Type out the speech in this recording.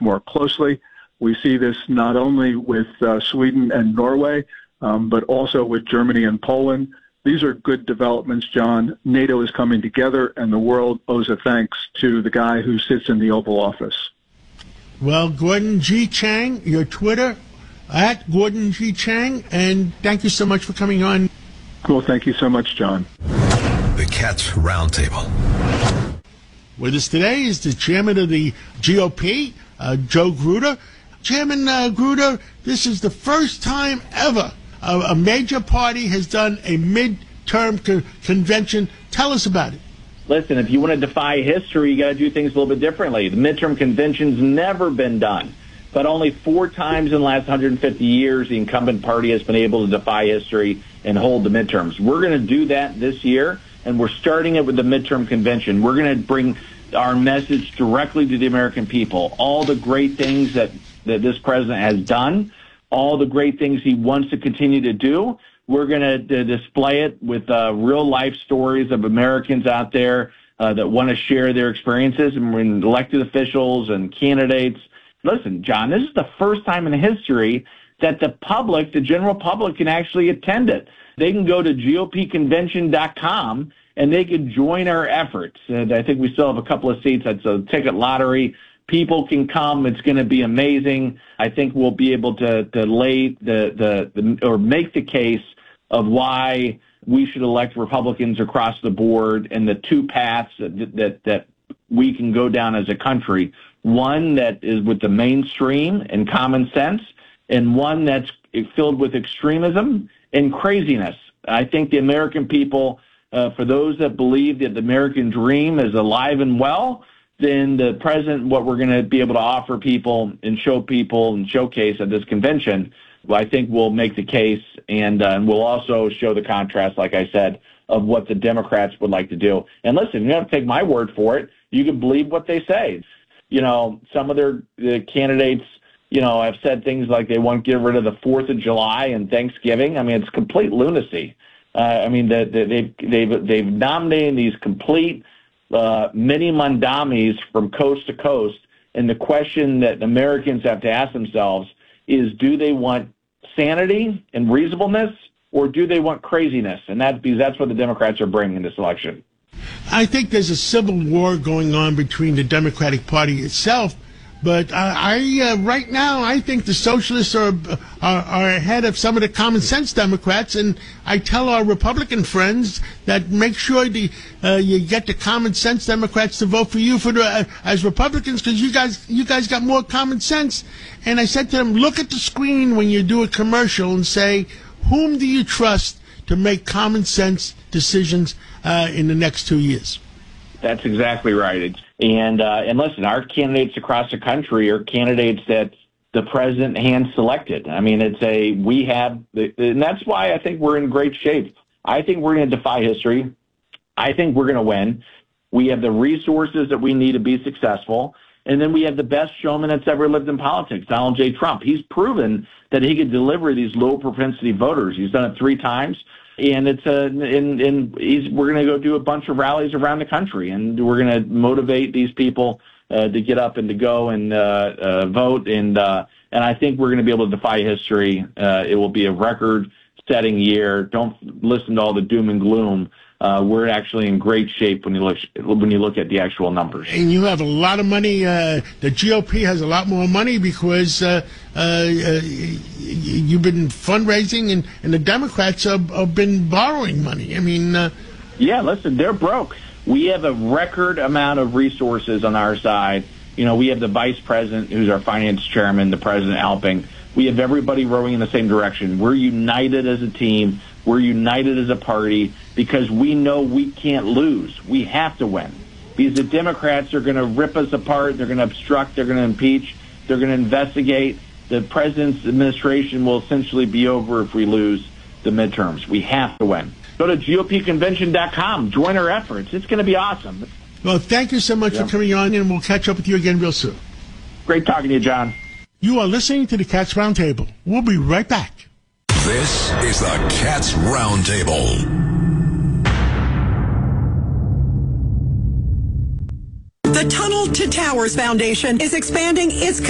more closely. We see this not only with Sweden and Norway, but also with Germany and Poland. These are good developments, John. NATO is coming together, and the world owes a thanks to the guy who sits in the Oval Office. Well, Gordon G. Chang, your Twitter, at Gordon G. Chang, and thank you so much for coming on. Well, thank you so much, John. The Cats Roundtable. With us today is the chairman of the GOP, Joe Gruder. Chairman Gruder, this is the first time ever a major party has done a midterm convention. Tell us about it. Listen, if you want to defy history, you got to do things a little bit differently. The midterm convention's never been done, but only 4 times in the last 150 years the incumbent party has been able to defy history and hold the midterms. We're going to do that this year, and we're starting it with the midterm convention. We're going to bring our message directly to the American people. All the great things that this president has done, all the great things he wants to continue to do. We're going to display it with real-life stories of Americans out there that want to share their experiences, and when elected officials and candidates. Listen, John, this is the first time in history that the public, the general public, can actually attend it. They can go to GOPconvention.com, and they can join our efforts. And I think we still have a couple of seats. It's a ticket lottery. People can come. It's going to be amazing. I think we'll be able to lay or make the case of why we should elect Republicans across the board, and the 2 paths that we can go down as a country. One that is with the mainstream and common sense, and one that's filled with extremism and craziness. I think the American people, for those that believe that the American dream is alive and well, then the president, what we're going to be able to offer people and show people and showcase at this convention, I think will make the case, and we'll also show the contrast, like I said, of what the Democrats would like to do. And listen, you don't have to take my word for it. You can believe what they say. You know, some of the candidates, have said things like they want to get rid of the 4th of July and Thanksgiving. I mean, it's complete lunacy. They've nominated these complete mini mandamis from coast to coast, and the question that Americans have to ask themselves is, do they want sanity and reasonableness, or do they want craziness? And that's what the Democrats are bringing in this election. I think there's a civil war going on between the Democratic Party itself, but right now I think the socialists are ahead of some of the common sense Democrats, and I tell our Republican friends that make sure you get the common sense Democrats to vote for you as Republicans, because you guys got more common sense. And I said to them, look at the screen when you do a commercial and say, whom do you trust to make common sense decisions in the next 2 years? That's exactly right. And listen, our candidates across the country are candidates that the president hand-selected. I mean, and that's why I think we're in great shape. I think we're going to defy history. I think we're going to win. We have the resources that we need to be successful. And then we have the best showman that's ever lived in politics, Donald J. Trump. He's proven that he could deliver these low-propensity voters. He's done it 3 times. And we're going to go do a bunch of rallies around the country, and we're going to motivate these people to get up and to go and vote. And I think we're going to be able to defy history. It will be a record-setting year. Don't listen to all the doom and gloom. We're actually in great shape when you look at the actual numbers. And you have a lot of money. The GOP has a lot more money because you've been fundraising, and the Democrats have been borrowing money. I mean, yeah. Listen, they're broke. We have a record amount of resources on our side. We have the vice president, who's our finance chairman, the president helping. We have everybody rowing in the same direction. We're united as a team. We're united as a party because we know we can't lose. We have to win because the Democrats are going to rip us apart. They're going to obstruct. They're going to impeach. They're going to investigate. The president's administration will essentially be over if we lose the midterms. We have to win. Go to GOPconvention.com. Join our efforts. It's going to be awesome. Well, thank you so much for coming on, and we'll catch up with you again real soon. Great talking to you, John. You are listening to the Cats Roundtable. We'll be right back. This is the Cats Roundtable. The Tunnel to Towers Foundation is expanding its